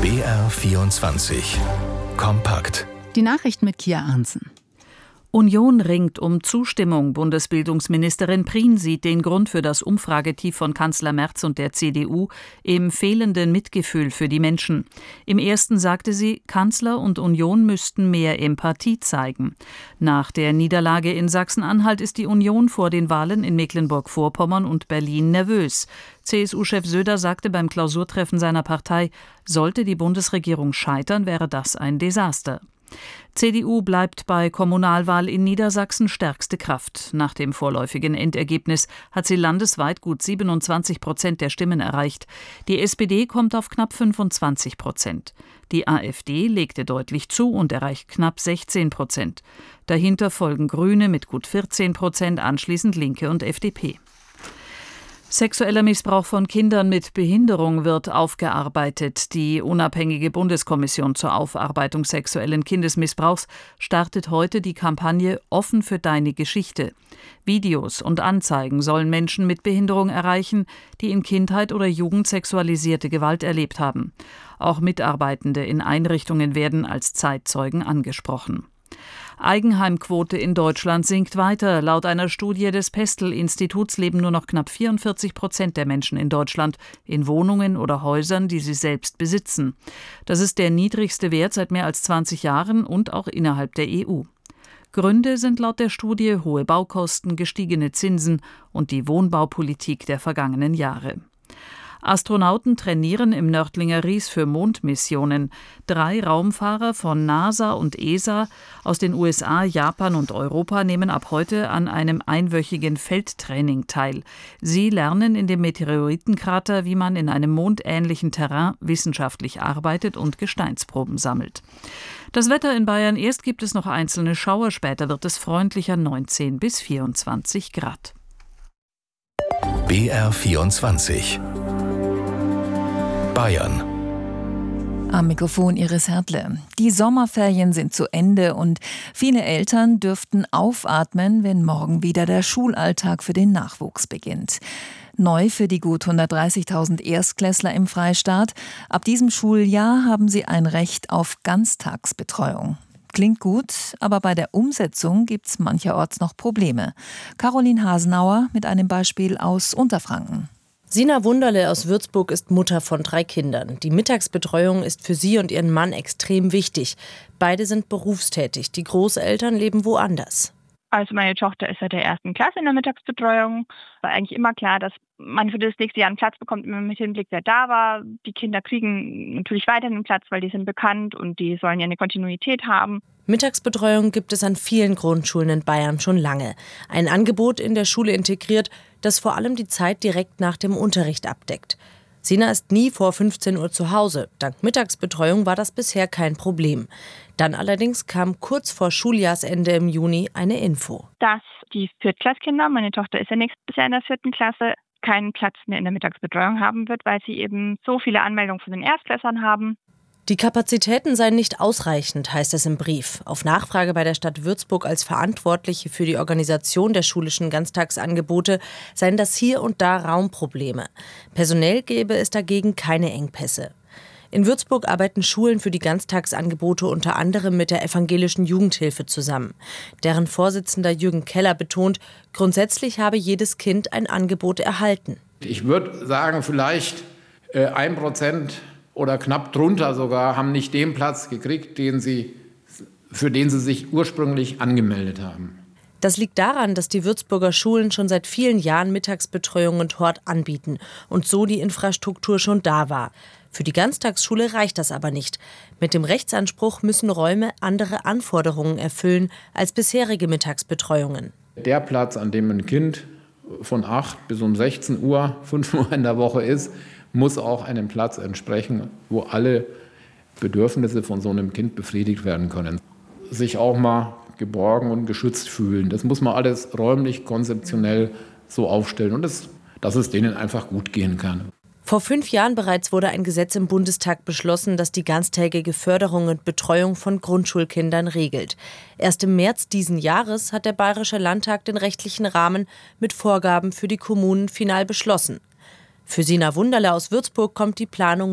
BR24 kompakt. Die Nachrichten mit Kia Arnsen. Union ringt um Zustimmung. Bundesbildungsministerin Prien sieht den Grund für das Umfragetief von Kanzler Merz und der CDU im fehlenden Mitgefühl für die Menschen. Im ersten sagte sie, Kanzler und Union müssten mehr Empathie zeigen. Nach der Niederlage in Sachsen-Anhalt ist die Union vor den Wahlen in Mecklenburg-Vorpommern und Berlin nervös. CSU-Chef Söder sagte beim Klausurtreffen seiner Partei, sollte die Bundesregierung scheitern, wäre das ein Desaster. CDU bleibt bei Kommunalwahl in Niedersachsen stärkste Kraft. Nach dem vorläufigen Endergebnis hat sie landesweit gut 27% der Stimmen erreicht. Die SPD kommt auf knapp 25%. Die AfD legte deutlich zu und erreicht knapp 16%. Dahinter folgen Grüne mit gut 14%, anschließend Linke und FDP. Sexueller Missbrauch von Kindern mit Behinderung wird aufgearbeitet. Die unabhängige Bundeskommission zur Aufarbeitung sexuellen Kindesmissbrauchs startet heute die Kampagne Offen für deine Geschichte. Videos und Anzeigen sollen Menschen mit Behinderung erreichen, die in Kindheit oder Jugend sexualisierte Gewalt erlebt haben. Auch Mitarbeitende in Einrichtungen werden als Zeitzeugen angesprochen. Eigenheimquote in Deutschland sinkt weiter. Laut einer Studie des Pestel-Instituts leben nur noch knapp 44% der Menschen in Deutschland in Wohnungen oder Häusern, die sie selbst besitzen. Das ist der niedrigste Wert seit mehr als 20 Jahren und auch innerhalb der EU. Gründe sind laut der Studie hohe Baukosten, gestiegene Zinsen und die Wohnbaupolitik der vergangenen Jahre. Astronauten trainieren im Nördlinger Ries für Mondmissionen. 3 Raumfahrer von NASA und ESA aus den USA, Japan und Europa nehmen ab heute an einem einwöchigen Feldtraining teil. Sie lernen in dem Meteoritenkrater, wie man in einem mondähnlichen Terrain wissenschaftlich arbeitet und Gesteinsproben sammelt. Das Wetter in Bayern: erst gibt es noch einzelne Schauer, später wird es freundlicher, 19 bis 24 Grad. BR24 Bayern. Am Mikrofon Iris Hertle. Die Sommerferien sind zu Ende und viele Eltern dürften aufatmen, wenn morgen wieder der Schulalltag für den Nachwuchs beginnt. Neu für die gut 130.000 Erstklässler im Freistaat: ab diesem Schuljahr haben sie ein Recht auf Ganztagsbetreuung. Klingt gut, aber bei der Umsetzung gibt's mancherorts noch Probleme. Caroline Hasenauer mit einem Beispiel aus Unterfranken. Sina Wunderle aus Würzburg ist Mutter von 3 Kindern. Die Mittagsbetreuung ist für sie und ihren Mann extrem wichtig. Beide sind berufstätig, die Großeltern leben woanders. Also meine Tochter ist seit der 1. Klasse in der Mittagsbetreuung. War eigentlich immer klar, dass man für das nächste Jahr einen Platz bekommt, immer mit Hinblick, wer da war. Die Kinder kriegen natürlich weiterhin einen Platz, weil die sind bekannt und die sollen ja eine Kontinuität haben. Mittagsbetreuung gibt es an vielen Grundschulen in Bayern schon lange. Ein Angebot in der Schule integriert, das vor allem die Zeit direkt nach dem Unterricht abdeckt. Sina ist nie vor 15 Uhr zu Hause. Dank Mittagsbetreuung war das bisher kein Problem. Dann allerdings kam kurz vor Schuljahrsende im Juni eine Info. Dass die Viertklasskinder, meine Tochter ist ja nächstes Jahr in der 4. Klasse, keinen Platz mehr in der Mittagsbetreuung haben wird, weil sie eben so viele Anmeldungen von den Erstklässlern haben. Die Kapazitäten seien nicht ausreichend, heißt es im Brief. Auf Nachfrage bei der Stadt Würzburg als Verantwortliche für die Organisation der schulischen Ganztagsangebote seien das hier und da Raumprobleme. Personell gäbe es dagegen keine Engpässe. In Würzburg arbeiten Schulen für die Ganztagsangebote unter anderem mit der Evangelischen Jugendhilfe zusammen. Deren Vorsitzender Jürgen Keller betont, grundsätzlich habe jedes Kind ein Angebot erhalten. Ich würde sagen, vielleicht 1% oder knapp drunter sogar haben nicht den Platz gekriegt, für den sie sich ursprünglich angemeldet haben. Das liegt daran, dass die Würzburger Schulen schon seit vielen Jahren Mittagsbetreuung und Hort anbieten und so die Infrastruktur schon da war. Für die Ganztagsschule reicht das aber nicht. Mit dem Rechtsanspruch müssen Räume andere Anforderungen erfüllen als bisherige Mittagsbetreuungen. Der Platz, an dem ein Kind von 8 bis um 16 Uhr, 5 Uhr in der Woche ist, muss auch einem Platz entsprechen, wo alle Bedürfnisse von so einem Kind befriedigt werden können. Sich auch mal geborgen und geschützt fühlen. Das muss man alles räumlich, konzeptionell so aufstellen und dass es denen einfach gut gehen kann. Vor 5 Jahren bereits wurde ein Gesetz im Bundestag beschlossen, das die ganztägige Förderung und Betreuung von Grundschulkindern regelt. Erst im März diesen Jahres hat der Bayerische Landtag den rechtlichen Rahmen mit Vorgaben für die Kommunen final beschlossen. Für Sina Wunderle aus Würzburg kommt die Planung